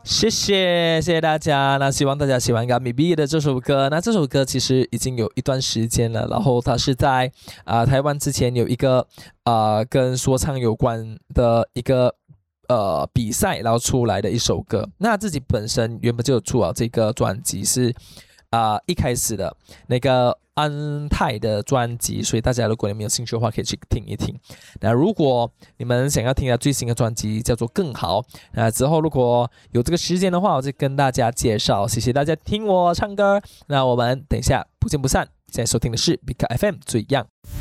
谢谢大家。那希望大家喜欢 Got Me Be 的这首歌。那这首歌其实已经有一段时间了，然后它是在台湾之前有一个跟说唱有关的一个比赛，然后出来的一首歌。那自己本身原本就有出这个专辑，是一开始的那个安泰的专辑，所以大家如果你们有兴趣的话，可以去听一听。那如果你们想要听他最新的专辑，叫做《更好》，那之后如果有这个时间的话，我就跟大家介绍。谢谢大家听我唱歌，那我们等一下不见不散。现在收听的是 Big FM 最样。